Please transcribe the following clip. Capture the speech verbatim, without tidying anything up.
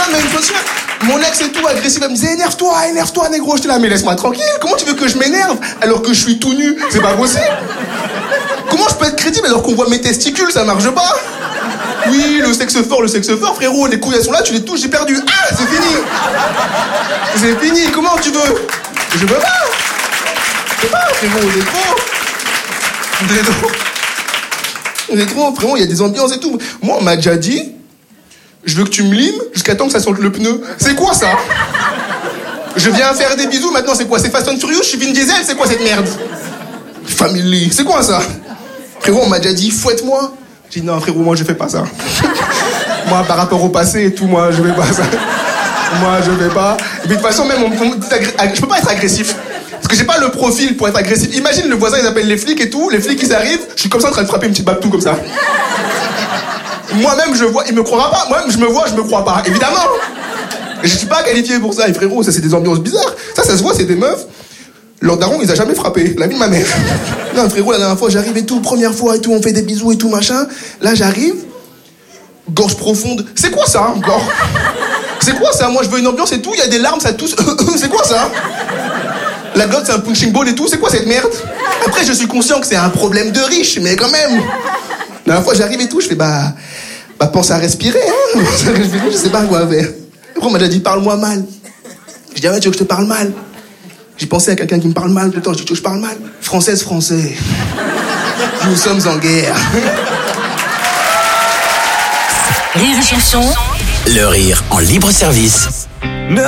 Non, mais une fois sûr, mon ex et tout, agressif, elle me disait, énerve-toi, énerve-toi, négro. J'étais là, mais laisse-moi tranquille. Comment tu veux que je m'énerve alors que je suis tout nu? C'est pas possible. Comment je peux être crédible alors qu'on voit mes testicules? Ça marche pas. Oui, le sexe fort, le sexe fort, frérot, les couilles elles sont là, tu les touches, j'ai perdu. Ah, c'est fini. C'est fini, comment tu veux? Je veux pas. Je veux pas, frérot, on est trop. On est trop. On est trop, frérot, il y a des ambiances et tout. Moi, on m'a déjà dit, je veux que tu me limes jusqu'à temps que ça sente le pneu. C'est quoi ça? Je viens faire des bisous, maintenant c'est quoi? C'est Fast and Furious, je suis Vin Diesel, c'est quoi cette merde? Family, c'est quoi ça? Frérot, on m'a déjà dit, fouette-moi. J'ai dit, non, frérot, moi, je fais pas ça. Moi, par rapport au passé et tout, moi, je fais pas ça. Moi, je fais pas. Et puis, de toute façon, même, on, on, je peux pas être agressif. Parce que j'ai pas le profil pour être agressif. Imagine, le voisin, ils appellent les flics et tout. Les flics, ils arrivent. Je suis comme ça en train de frapper une petite batte tout comme ça. Moi-même, je vois, il me croira pas. Moi-même, je me vois, je me crois pas. Évidemment. Et je suis pas qualifié pour ça. Et frérot, ça, c'est des ambiances bizarres. Ça, ça se voit, c'est des meufs. Leur daron, ils a jamais frappé. La vie de ma mère. Non, frérot, la dernière fois, j'arrive et tout, première fois et tout, on fait des bisous et tout, machin. Là, j'arrive, gorge profonde. C'est quoi ça, gorge? C'est quoi ça? Moi, je veux une ambiance et tout, il y a des larmes, ça tousse. C'est quoi ça? La glotte, c'est un punching ball et tout, c'est quoi cette merde? Après, je suis conscient que c'est un problème de riche, mais quand même. La dernière fois, j'arrive et tout, je fais, bah, bah, pense à respirer, hein. Je sais pas quoi faire. Après, on m'a déjà dit, parle-moi mal. Je dis, ah ouais, tu veux que je te parle mal? J'ai pensé à quelqu'un qui me parle mal tout le temps. Je dis, tu veux que je parle mal? Française, français. Nous sommes en guerre. Rire et chanson. Le rire en libre service.